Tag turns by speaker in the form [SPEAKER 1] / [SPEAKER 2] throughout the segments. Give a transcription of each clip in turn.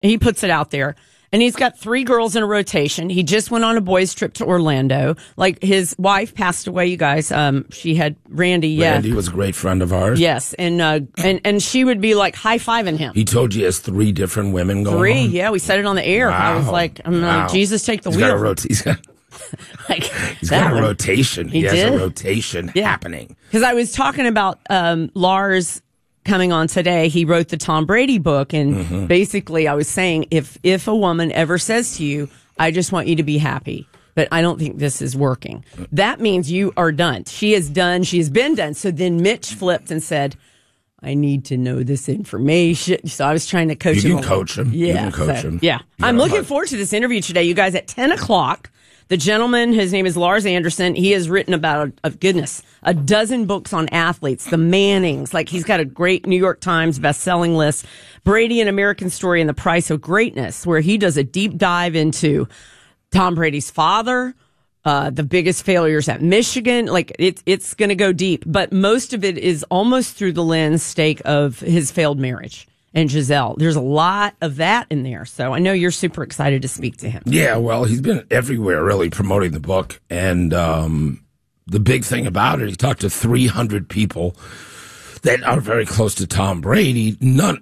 [SPEAKER 1] He puts it out there. And he's got 3 girls in a rotation. He just went on a boys' trip to Orlando. Like, his wife passed away, you guys. She had Randy.
[SPEAKER 2] Randy was a great friend of ours.
[SPEAKER 1] Yes. And she would be like high-fiving him.
[SPEAKER 2] He told you he has 3 different women going on?
[SPEAKER 1] 3, yeah. We said it on the air. Wow. I was like, Jesus, take the wheel.
[SPEAKER 2] He's got a rotation. He has a rotation happening.
[SPEAKER 1] Because I was talking about Lars coming on today. He wrote the Tom Brady book, and basically I was saying, if a woman ever says to you, I just want you to be happy, but I don't think this is working, that means you are done. She is done. She has been done. So then Mitch flipped and said, I need to know this information. So I was trying to coach him.
[SPEAKER 2] You can coach him.
[SPEAKER 1] Yeah.
[SPEAKER 2] You can coach him.
[SPEAKER 1] Yeah. I'm looking forward to this interview today, you guys, at 10 o'clock. The gentleman, his name is Lars Anderson. He has written about, a dozen books on athletes, the Mannings. Like, he's got a great New York Times best-selling list. Brady, An American Story, and the Price of Greatness, where he does a deep dive into Tom Brady's father, the biggest failures at Michigan. Like, it's going to go deep. But most of it is almost through the lens stake of his failed marriage and Giselle. There's a lot of that in there. So I know you're super excited to speak to him.
[SPEAKER 2] Yeah, well, he's been everywhere really promoting the book. And the big thing about it, he talked to 300 people that are very close to Tom Brady.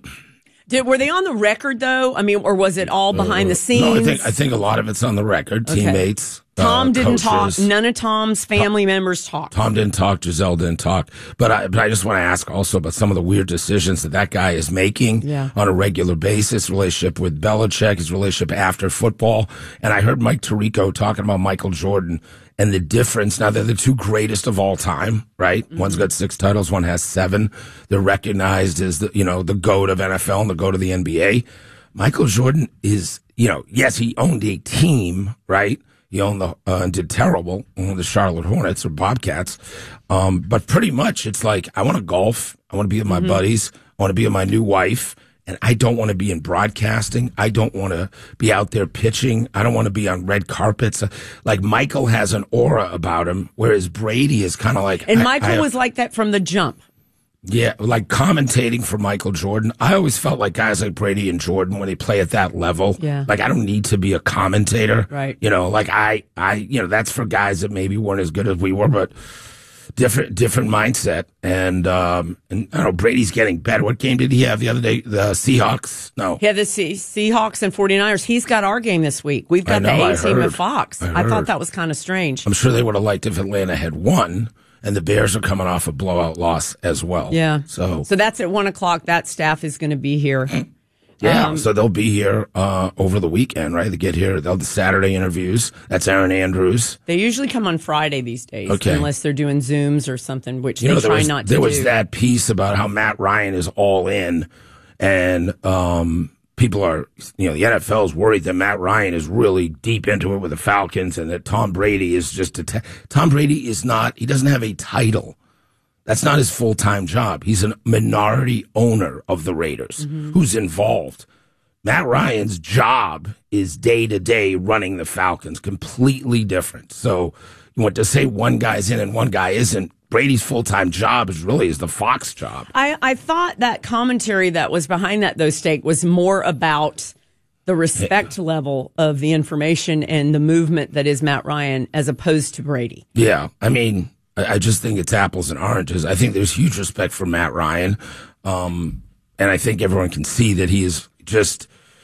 [SPEAKER 1] Were they on the record, though? I mean, or was it all behind the scenes?
[SPEAKER 2] No, I think a lot of it's on the record. Okay. Teammates.
[SPEAKER 1] Tom didn't
[SPEAKER 2] coaches.
[SPEAKER 1] talk. None of Tom's family members talked.
[SPEAKER 2] Tom didn't talk. Giselle didn't talk. But I just want to ask also about some of the weird decisions that guy is making on a regular basis. Relationship with Belichick, his relationship after football. And I heard Mike Tirico talking about Michael Jordan and the difference. Now, they're the 2 greatest of all time, right? Mm-hmm. One's got 6 titles, one has 7. They're recognized as the GOAT of NFL and the GOAT of the NBA. Michael Jordan is, yes, he owned a team, right? He owned did terrible on the Charlotte Hornets or Bobcats. But pretty much it's like, I want to golf. I want to be with my buddies. I want to be with my new wife. And I don't want to be in broadcasting. I don't want to be out there pitching. I don't want to be on red carpets. Like, Michael has an aura about him, whereas Brady is kind of like...
[SPEAKER 1] And Michael was like that from the jump.
[SPEAKER 2] Yeah, like commentating for Michael Jordan. I always felt like guys like Brady and Jordan, when they play at that level, like, I don't need to be a commentator.
[SPEAKER 1] Right.
[SPEAKER 2] Like I that's for guys that maybe weren't as good as we were, but different mindset. And I don't know, Brady's getting better. What game did he have the other day? The Seahawks? No.
[SPEAKER 1] He had the Seahawks and 49ers. He's got our game this week. We've got the A team at Fox. I thought that was kind of strange.
[SPEAKER 2] I'm sure they would have liked if Atlanta had won. And the Bears are coming off a blowout loss as well.
[SPEAKER 1] Yeah.
[SPEAKER 2] So
[SPEAKER 1] that's at 1 o'clock. That staff is going to be here.
[SPEAKER 2] Yeah. So they'll be here over the weekend, right? They get here. They'll do Saturday interviews. That's Aaron Andrews.
[SPEAKER 1] They usually come on Friday these days, unless they're doing Zooms or something, which they try not to do.
[SPEAKER 2] There was that piece about how Matt Ryan is all in, and people are, the NFL is worried that Matt Ryan is really deep into it with the Falcons, and that Tom Brady is just Tom Brady is not, he doesn't have a title. That's not his full-time job. He's a minority owner of the Raiders who's involved. Matt Ryan's job is day-to-day running the Falcons, completely different. So you want to say one guy's in and one guy isn't. Brady's full-time job is the Fox job.
[SPEAKER 1] I thought that commentary that was behind that, though, Steak, was more about the respect level of the information and the movement that is Matt Ryan as opposed to Brady.
[SPEAKER 2] Yeah, I mean, I just think it's apples and oranges. I think there's huge respect for Matt Ryan, and I think everyone can see that he is just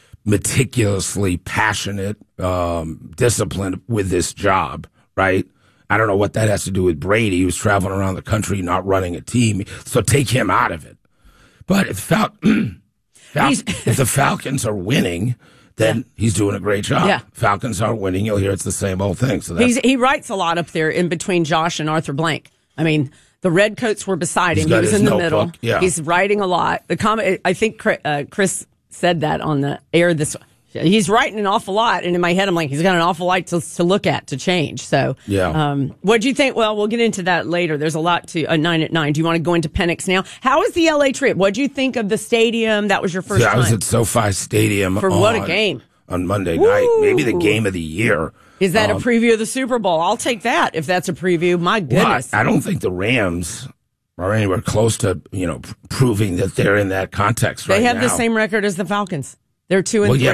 [SPEAKER 2] meticulously passionate, disciplined with this job, right? I don't know what that has to do with Brady. He was traveling around the country, not running a team. So take him out of it. But if the Falcons are winning, then he's doing a great job. Yeah. Falcons are winning. You'll hear it's the same old thing. So
[SPEAKER 1] he writes a lot up there in between Josh and Arthur Blank. I mean, the Redcoats were beside him. He was in the middle.
[SPEAKER 2] Yeah.
[SPEAKER 1] He's writing a lot. I think Chris said that on the air this. He's writing an awful lot, and in my head, I'm like, he's got an awful lot to look at, to change. So, what do you think? Well, we'll get into that later. There's a lot to 9 at 9. Do you want to go into Penix now? How was the LA trip? What do you think of the stadium? That was your first time.
[SPEAKER 2] I was at SoFi Stadium.
[SPEAKER 1] For what a game.
[SPEAKER 2] On Monday night. Maybe the game of the year.
[SPEAKER 1] Is that a preview of the Super Bowl? I'll take that if that's a preview. My goodness.
[SPEAKER 2] Well, I don't think the Rams are anywhere close to, proving that they're in that context right now.
[SPEAKER 1] They have the same record as the Falcons. They're 2 and 3.
[SPEAKER 2] Yeah,